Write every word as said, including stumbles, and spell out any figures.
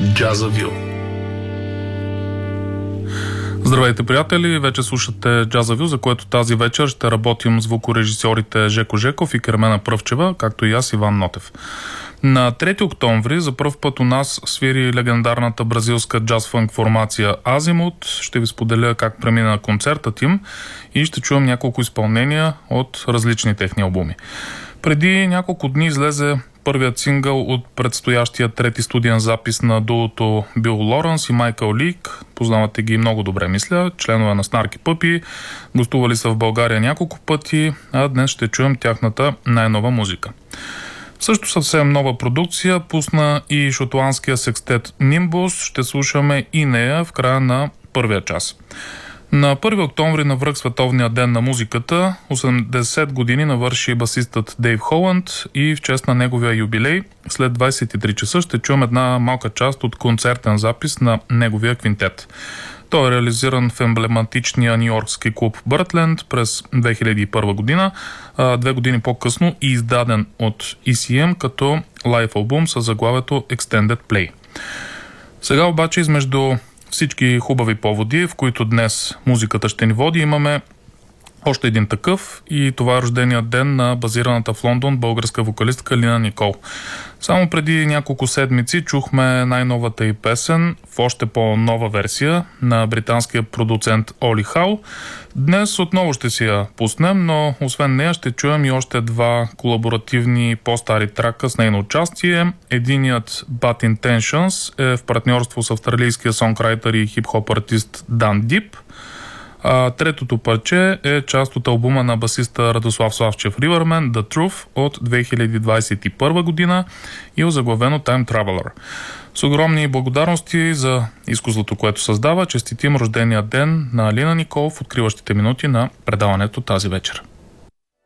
Джазавил. Здравейте, приятели! Вече слушате Джазавил, за което тази вечер ще работим звукорежисьорите Жеко Жеков и Кермена Пръвчева, както и аз, Иван Нотев. На трети октомври за пръв път у нас свири легендарната бразилска джаз-фънк формация Азимут. Ще ви споделя как премина концертът им и ще чуем няколко изпълнения от различни техни албуми. Преди няколко дни излезе първият сингъл от предстоящия трети студиен запис на дуото Бил Лоренс и Майкъл Лик. Познавате ги много добре, мисля. Членове на Snarky Puppy. Гостували са в България няколко пъти, а днес ще чуем тяхната най-нова музика. Също съвсем нова продукция пусна и шотландския секстет Nimbus. Ще слушаме и нея в края на първия час. На първи октомври, навръх Световния ден на музиката, осемдесет години навърши басистът Дейв Холанд и в чест на неговия юбилей след двадесет и три часа ще чуем една малка част от концертен запис на неговия квинтет. Той е реализиран в емблематичния нью-йоркски клуб Бъртленд през две хиляди и първа година, а две години по-късно и издаден от И Си Ем като лайв албум с заглавието Extended Play. Сега обаче измежду всички хубави поводи, в които днес музиката ще ни води, имаме още един такъв и това е рожденият ден на базираната в Лондон българска вокалистка Лина Никол. Само преди няколко седмици чухме най-новата й песен в още по-нова версия на британския продуцент Оли Хау. Днес отново ще си я пуснем, но освен нея ще чуем и още два колаборативни по-стари трака с нейно участие. Единият Bad Intentions е в партньорство с австралийския сонграйтер и хип-хоп артист Дан Дип. А третото парче е част от албума на басиста Радослав Славчев Ривермен The Truth от две хиляди двадесет и първа година и е озаглавено Time Traveler. С огромни благодарности за изкуството, което създава, честитим рождения ден на Лина Никол в откриващите минути на предаването тази вечер.